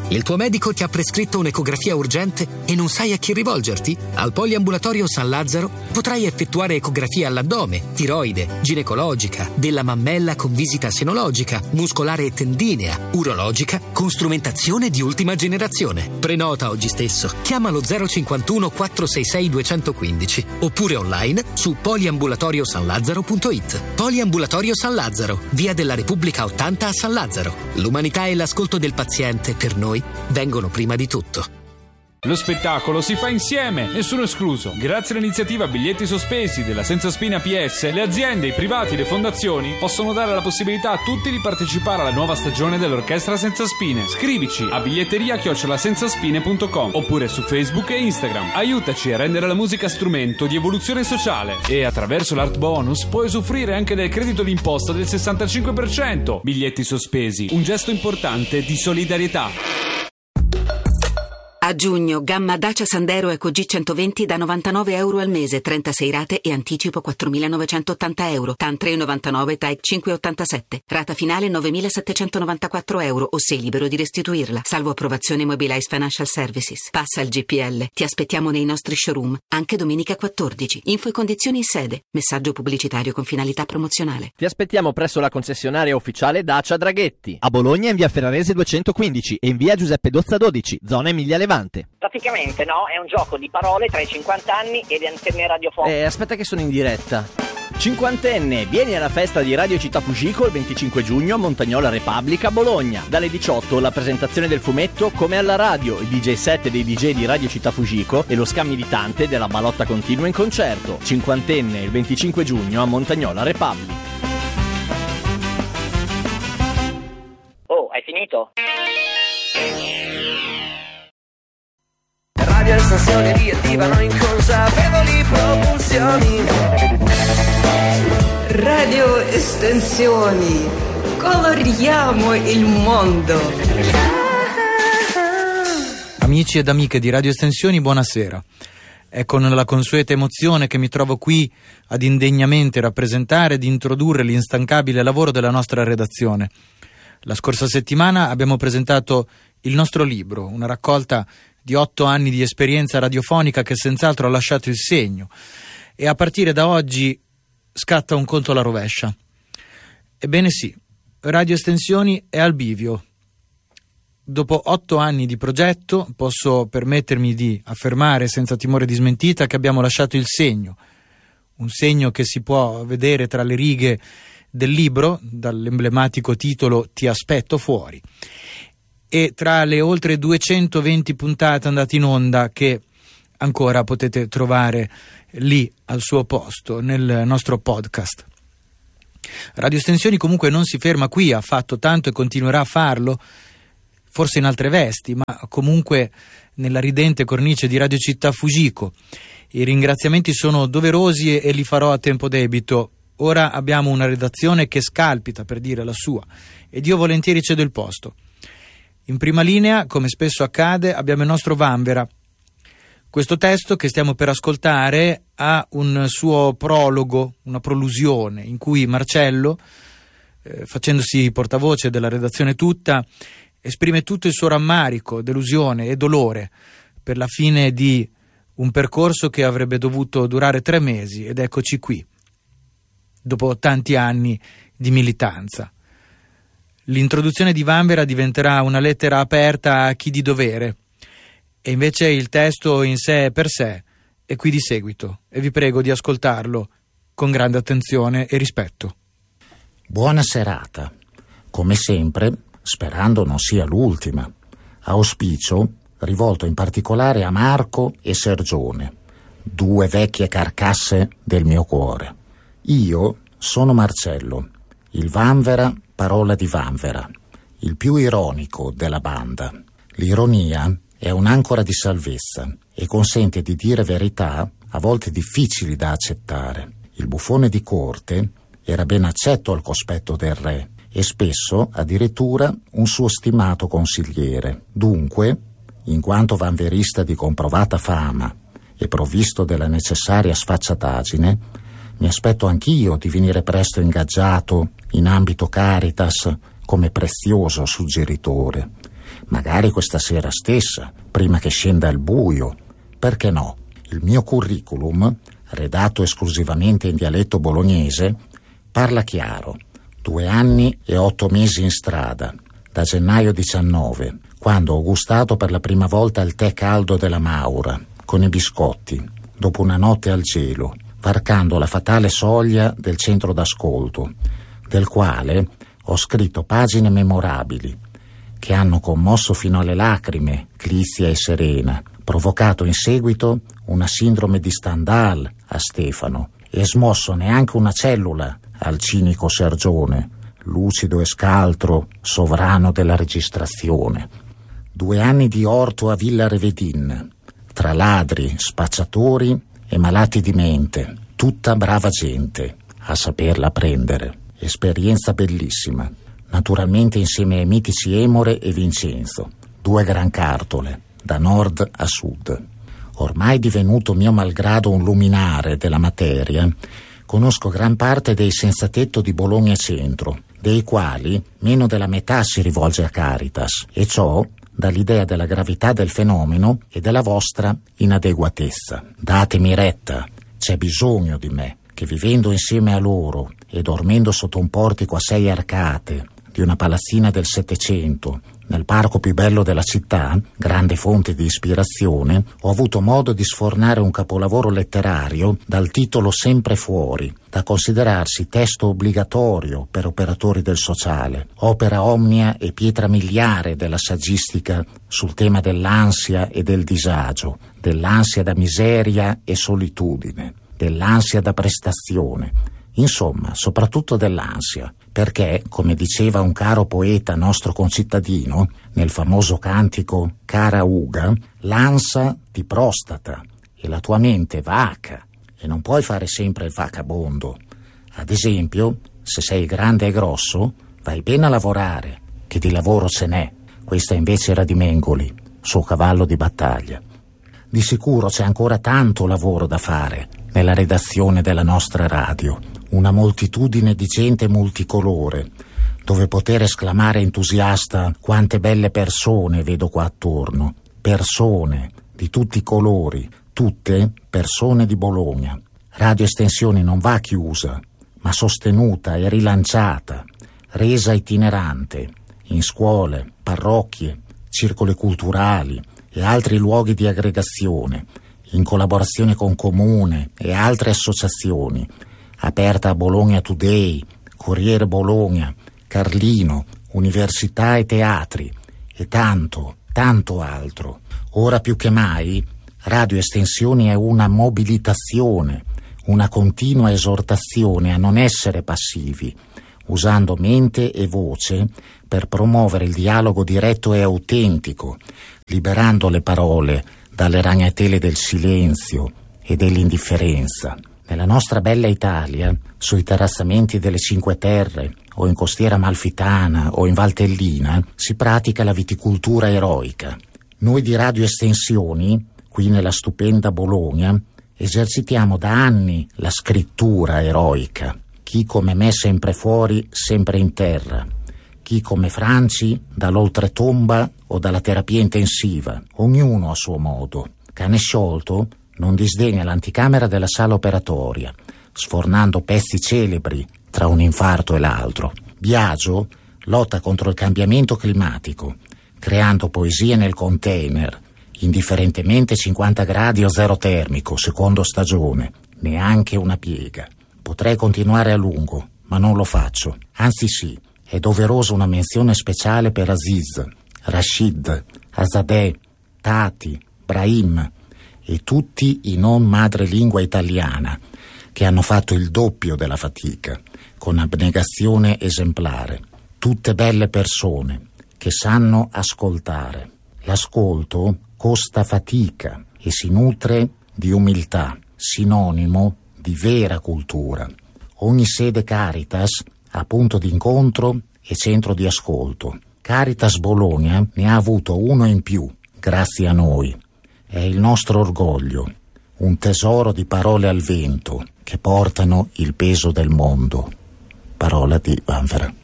Il tuo medico ti ha prescritto un'ecografia urgente e non sai a chi rivolgerti? Al Poliambulatorio San Lazzaro potrai effettuare ecografia all'addome, tiroide, ginecologica, della mammella con visita senologica, muscolare e tendinea, urologica, con strumentazione di ultima generazione. Prenota oggi stesso. Chiamalo 051 466 215 oppure online su poliambulatoriosanlazzaro.it. Poliambulatorio San Lazzaro, via della Repubblica 80 a San Lazzaro. L'umanità e l'ascolto del paziente per noi vengono prima di tutto. Lo spettacolo si fa insieme, nessuno escluso. Grazie all'iniziativa Biglietti Sospesi della Senza Spine APS, le aziende, i privati, le fondazioni possono dare la possibilità a tutti di partecipare alla nuova stagione dell'Orchestra Senza Spine. Scrivici a biglietteria@senzaspine.com oppure su Facebook e Instagram. Aiutaci a rendere la musica strumento di evoluzione sociale e attraverso l'Art Bonus puoi usufruire anche del credito d'imposta del 65%. Biglietti Sospesi, un gesto importante di solidarietà. A giugno, gamma Dacia Sandero Eco G120 da €99 al mese, 36 rate e anticipo €4.980, TAN 3,99, TAEC 5,87. Rata finale €9.794 o sei libero di restituirla, salvo approvazione Mobilize Financial Services. Passa il GPL. Ti aspettiamo nei nostri showroom, anche domenica 14. Info e condizioni in sede. Messaggio pubblicitario con finalità promozionale. Ti aspettiamo presso la concessionaria ufficiale Dacia Draghetti. A Bologna in via Ferrarese 215 e in via Giuseppe Dozza 12, zona Emilia Levante. Praticamente no, è un gioco di parole tra i 50 anni e le antenne radiofoniche. Aspetta che sono in diretta. Cinquantenne, vieni alla festa di Radio Città Fugico il 25 giugno a Montagnola Repubblica, Bologna. Dalle 18 la presentazione del fumetto Come alla radio, il DJ set dei DJ di Radio Città Fugico e lo scamilitante della Balotta Continua in concerto. Cinquantenne, il 25 giugno a Montagnola Repubblica. Oh, hai finito? Radio Estensioni riattivano inconsapevoli propulsioni. Radio Estensioni, coloriamo il mondo. Amici ed amiche di Radio Estensioni, buonasera. È con la consueta emozione che mi trovo qui ad indegnamente rappresentare ed introdurre l'instancabile lavoro della nostra redazione. La scorsa settimana abbiamo presentato il nostro libro, una raccolta di 8 anni di esperienza radiofonica che senz'altro ha lasciato il segno, e a partire da oggi scatta un conto alla rovescia. Ebbene sì, Radio Estensioni è al bivio. Dopo 8 anni di progetto posso permettermi di affermare senza timore di smentita che abbiamo lasciato il segno, un segno che si può vedere tra le righe del libro, dall'emblematico titolo Ti aspetto fuori, e tra le oltre 220 puntate andate in onda che ancora potete trovare lì al suo posto nel nostro podcast. Radio Estensioni comunque non si ferma qui, ha fatto tanto e continuerà a farlo, forse in altre vesti, ma comunque nella ridente cornice di Radio Città Fugico. I ringraziamenti sono doverosi e li farò a tempo debito. Ora abbiamo una redazione che scalpita per dire la sua ed io volentieri cedo il posto. In prima linea, come spesso accade, abbiamo il nostro Vanvera. Questo testo che stiamo per ascoltare ha un suo prologo, una prolusione, in cui Marcello, facendosi portavoce della redazione tutta, esprime tutto il suo rammarico, delusione e dolore per la fine di un percorso che avrebbe dovuto durare 3 mesi, ed eccoci qui, dopo tanti anni di militanza. L'introduzione di Vanvera diventerà una lettera aperta a chi di dovere, e invece il testo in sé per sé è qui di seguito, e vi prego di ascoltarlo con grande attenzione e rispetto. Buona serata. Come sempre, sperando non sia l'ultima. Auspicio rivolto in particolare a Marco e Sergione, 2 vecchie carcasse del mio cuore. Io sono Marcello, il Vanvera, parola di Vanvera, il più ironico della banda. L'ironia è un'ancora di salvezza e consente di dire verità a volte difficili da accettare. Il buffone di corte era ben accetto al cospetto del re e spesso addirittura un suo stimato consigliere. Dunque, in quanto vanverista di comprovata fama e provvisto della necessaria sfacciataggine, mi aspetto anch'io di venire presto ingaggiato in ambito Caritas come prezioso suggeritore magari questa sera stessa, prima che scenda il buio. Perché no? Il mio curriculum, redatto esclusivamente in dialetto bolognese, parla chiaro. 2 anni e 8 mesi in strada, da gennaio 19, quando ho gustato per la prima volta il tè caldo della Maura, con i biscotti, dopo una notte al cielo, varcando la fatale soglia del centro d'ascolto, del quale ho scritto pagine memorabili, che hanno commosso fino alle lacrime Clizia e Serena, provocato in seguito una sindrome di Stendhal a Stefano e smosso neanche una cellula al cinico Sergione, lucido e scaltro, sovrano della registrazione. 2 anni di orto a Villa Revedin, tra ladri, spacciatori e malati di mente, tutta brava gente, a saperla prendere. Esperienza bellissima, naturalmente insieme ai mitici Emore e Vincenzo, 2 gran cartole, da nord a sud. Ormai divenuto mio malgrado un luminare della materia, conosco gran parte dei senzatetto di Bologna Centro, dei quali meno della metà si rivolge a Caritas, e ciò dall'idea della gravità del fenomeno e della vostra inadeguatezza. Datemi retta, c'è bisogno di me, che vivendo insieme a loro e dormendo sotto un portico a 6 arcate di una palazzina del Settecento, nel parco più bello della città, grande fonte di ispirazione, ho avuto modo di sfornare un capolavoro letterario dal titolo sempre fuori, da considerarsi testo obbligatorio per operatori del sociale, opera omnia e pietra miliare della saggistica sul tema dell'ansia e del disagio, dell'ansia da miseria e solitudine, dell'ansia da prestazione, insomma, soprattutto dell'ansia, perché, come diceva un caro poeta nostro concittadino, nel famoso cantico Cara Uga, l'ansia ti prostata e la tua mente vaca, e non puoi fare sempre il vagabondo. Ad esempio, se sei grande e grosso, vai bene a lavorare, che di lavoro ce n'è. Questa invece era di Mengoli, suo cavallo di battaglia. Di sicuro c'è ancora tanto lavoro da fare nella redazione della nostra radio, una moltitudine di gente multicolore, dove poter esclamare entusiasta quante belle persone vedo qua attorno, persone di tutti i colori, tutte persone di Bologna. Radio Estensioni non va chiusa, ma sostenuta e rilanciata, resa itinerante, in scuole, parrocchie, circoli culturali e altri luoghi di aggregazione, in collaborazione con Comune e altre associazioni, aperta a Bologna Today, Corriere Bologna, Carlino, università e teatri, e tanto, tanto altro. Ora più che mai, Radio Estensioni è una mobilitazione, una continua esortazione a non essere passivi, usando mente e voce per promuovere il dialogo diretto e autentico, liberando le parole dalle ragnatele del silenzio e dell'indifferenza. Nella nostra bella Italia, sui terrazzamenti delle Cinque Terre, o in Costiera Amalfitana, o in Valtellina, si pratica la viticoltura eroica. Noi di Radio Estensioni, qui nella stupenda Bologna, esercitiamo da anni la scrittura eroica. Chi come me sempre fuori, sempre in terra. Chi come Franci dall'oltretomba o dalla terapia intensiva, ognuno a suo modo. Cane Sciolto non disdegna l'anticamera della sala operatoria, sfornando pezzi celebri tra un infarto e l'altro. Biagio lotta contro il cambiamento climatico, creando poesie nel container, indifferentemente 50 gradi o zero termico, secondo stagione, neanche una piega. Potrei continuare a lungo, ma non lo faccio. Anzi sì, è doverosa una menzione speciale per Aziz, Rashid, Azadeh, Tati, Brahim e tutti i non madrelingua italiana che hanno fatto il doppio della fatica, con abnegazione esemplare. Tutte belle persone che sanno ascoltare. L'ascolto costa fatica e si nutre di umiltà, sinonimo di vera cultura. Ogni sede Caritas ha punto d'incontro e centro di ascolto. Caritas Bologna ne ha avuto uno in più, grazie a noi. È il nostro orgoglio, un tesoro di parole al vento che portano il peso del mondo. Parola di Vanvera.